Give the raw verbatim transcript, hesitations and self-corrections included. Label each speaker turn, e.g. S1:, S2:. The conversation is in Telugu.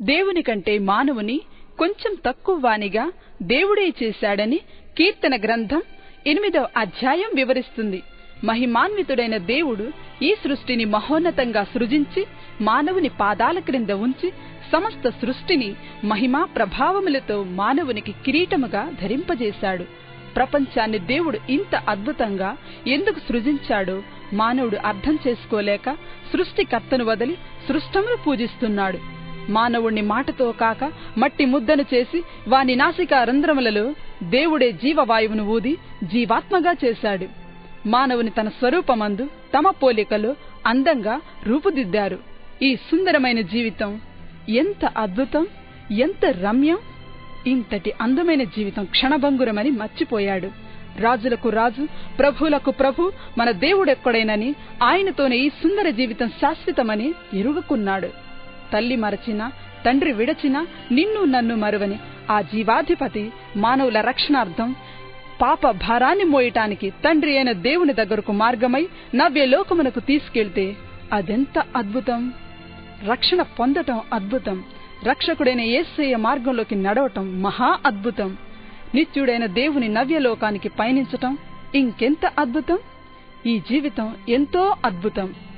S1: దేవుని కంటే మానవుని కొంచెం తక్కువ వానిగా దేవుడే చేశాడని కీర్తన గ్రంథం ఎనిమిదవ అధ్యాయం వివరిస్తుంది. మహిమాన్వితుడైన దేవుడు ఈ సృష్టిని మహోన్నతంగా సృజించి మానవుని పాదాల క్రింద ఉంచి సమస్త సృష్టిని మహిమా ప్రభావములతో మానవునికి కిరీటముగా ధరింపజేశాడు. ప్రపంచాన్ని దేవుడు ఇంత అద్భుతంగా ఎందుకు సృజించాడో మానవుడు అర్థం చేసుకోలేక సృష్టికర్తను వదిలి సృష్టమును పూజిస్తున్నాడు. మానవుణ్ణి మాటతో కాక మట్టి ముద్దను చేసి వాని నాసికా రంధ్రములలో దేవుడే జీవవాయువును ఊది జీవాత్మగా చేశాడు. మానవుని తన స్వరూపమందు తమ పోలికలో అందంగా రూపుదిద్దారు. ఈ సుందరమైన జీవితం ఎంత అద్భుతం, ఎంత రమ్యం! ఇంతటి అందమైన జీవితం క్షణభంగురమని మర్చిపోయాడు. రాజులకు రాజు, ప్రభువులకు ప్రభు మన దేవుడెక్కడేనని, ఆయనతోనే ఈ సుందర జీవితం శాశ్వతమని ఎరుగకున్నాడు. తల్లి మరచినా, తండ్రి విడచినా నిన్ను నన్ను మరువని ఆ జీవాధిపతి మానవుల రక్షణార్థం పాప భారాన్ని మోయటానికి తండ్రి అయిన దేవుని దగ్గరకు మార్గమై నవ్యలోకమునకు తీసుకెళ్తే అదెంత అద్భుతం! రక్షణ పొందటం అద్భుతం, రక్షకుడైన యేసయ్య మార్గంలోకి నడవటం మహా అద్భుతం. నిత్యుడైన దేవుని నవ్యలోకానికి పయనించటం ఇంకెంత అద్భుతం! ఈ జీవితం ఎంతో అద్భుతం.